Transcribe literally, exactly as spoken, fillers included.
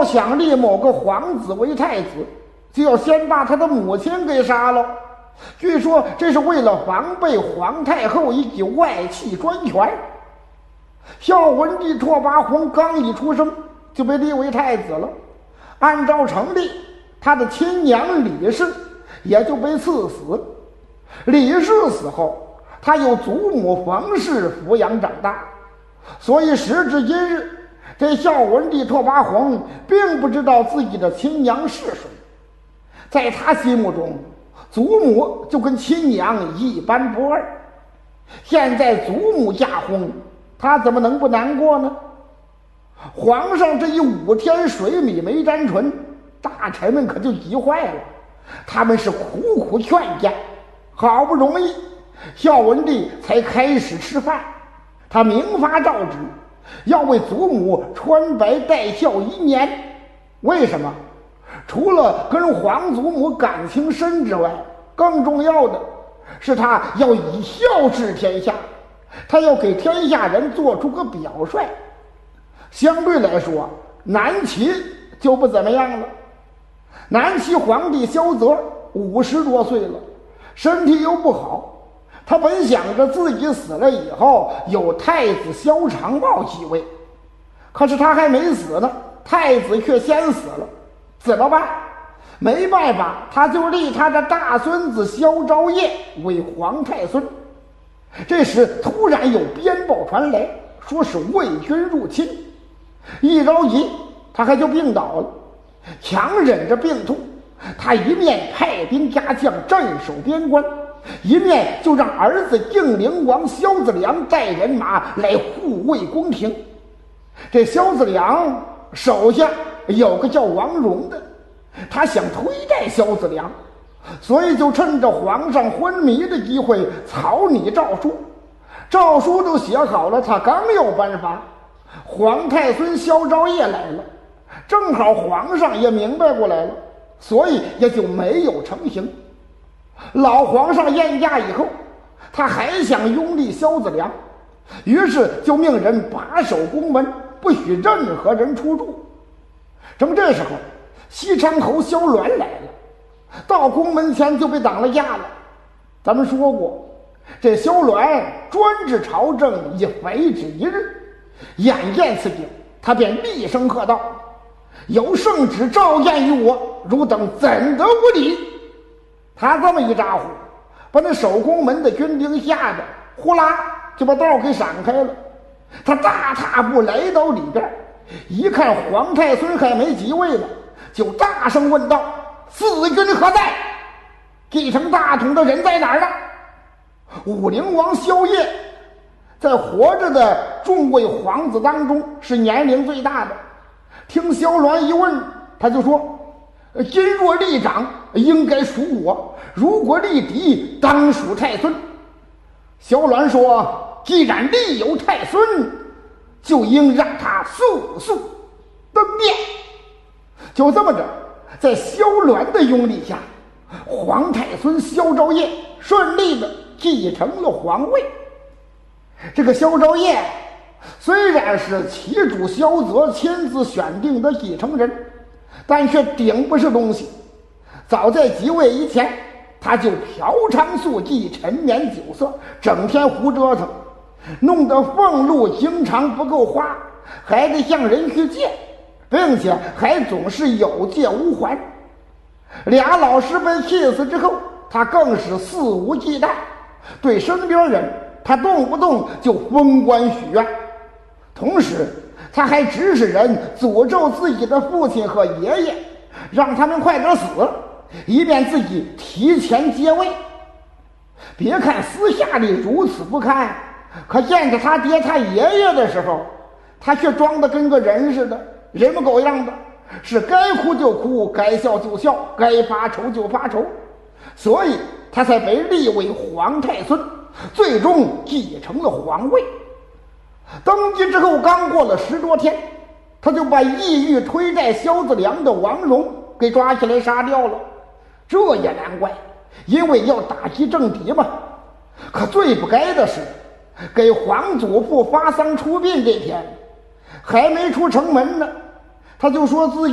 要想立某个皇子为太子，就要先把他的母亲给杀了。据说这是为了防备皇太后以及外戚专权。孝文帝拓跋宏刚一出生就被立为太子了，按照常例，他的亲娘李氏也就被赐死。李氏死后，他由祖母冯氏抚养长大，所以时至今日，这孝文帝拓跋宏并不知道自己的亲娘是谁。在他心目中，祖母就跟亲娘一般不二。现在祖母驾崩，他怎么能不难过呢？皇上这一五天水米没沾唇，大臣们可就急坏了，他们是苦苦劝谏，好不容易孝文帝才开始吃饭。他明发诏旨，要为祖母穿白戴孝一年。为什么？除了跟皇祖母感情深之外，更重要的是他要以孝治天下，他要给天下人做出个表率。相对来说，南齐就不怎么样了。南齐皇帝萧泽五十多岁了，身体又不好，他本想着自己死了以后有太子萧长茂继位，可是他还没死呢，太子却先死了，怎么办？没办法，他就立他的大孙子萧昭业为皇太孙。这时突然有鞭报传来，说是魏军入侵。一着急，他还就病倒了，强忍着病痛，他一面派兵加将镇守边关，一面就让儿子应灵王萧子良带人马来护卫宫廷。这萧子良手下有个叫王戎的，他想推戴萧子良，所以就趁着皇上昏迷的机会草拟诏书。诏书都写好了，他刚要颁发，皇太孙萧昭业来了，正好皇上也明白过来了，所以也就没有成行。老皇上宴驾以后，他还想拥立萧子良，于是就命人把守宫门，不许任何人出入。正这时候，西昌侯萧鸾来了，到宫门前就被挡了驾了。咱们说过，这萧鸾专治朝政以非止一日，眼见此景，他便厉声喝道：有圣旨诏验于我，汝等怎得无礼？他这么一咋呼，把那守宫门的军兵吓得呼啦就把道给闪开了。他大踏步来到里边，一看皇太孙还没即位呢，就大声问道：四军何在？继承大统的人在哪儿呢？武陵王萧业在活着的众位皇子当中是年龄最大的，听萧鸾一问，他就说：今若立长，应该属我；如果立嫡，当属太孙。萧鸾说：既然立有太孙，就应让他速速登殿。就这么着，在萧鸾的拥立下，皇太孙萧昭业顺利的继承了皇位。这个萧昭业虽然是齐主萧泽亲自选定的继承人，但却顶不是东西。早在即位以前，他就嫖娼宿妓，沉湎酒色，整天胡折腾，弄得俸禄经常不够花，还得向人去借，并且还总是有借无还。俩老师被气死之后，他更是肆无忌惮，对身边人他动不动就封官许愿，同时他还指使人诅咒自己的父亲和爷爷，让他们快点死，以便自己提前接位。别看私下里如此不堪，可见着他爹他爷爷的时候，他却装得跟个人似的，人模狗样的，是该哭就哭，该笑就笑，该发愁就发愁，所以他才被立为皇太孙，最终继承了皇位。登基之后刚过了十多天，他就把意欲推戴萧子良的王戎给抓起来杀掉了。这也难怪，因为要打击政敌嘛。可最不该的是，给皇祖父发丧出殡这天还没出城门呢，他就说自己